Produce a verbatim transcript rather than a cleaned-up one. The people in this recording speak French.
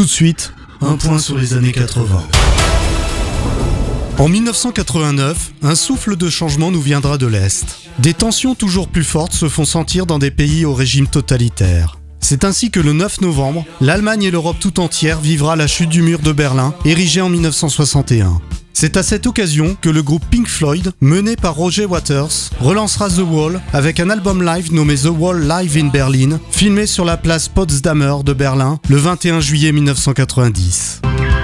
Tout de suite, un point sur les années quatre-vingts. En dix-neuf cent quatre-vingt-neuf, un souffle de changement nous viendra de l'Est. Des tensions toujours plus fortes se font sentir dans des pays au régime totalitaire. C'est ainsi que le neuf novembre, l'Allemagne et l'Europe tout entière vivra la chute du mur de Berlin, érigé en dix-neuf cent soixante et un. C'est à cette occasion que le groupe Pink Floyd, mené par Roger Waters, relancera The Wall avec un album live nommé The Wall Live in Berlin, filmé sur la place Potsdamer de Berlin le vingt et un juillet mille neuf cent quatre-vingt-dix.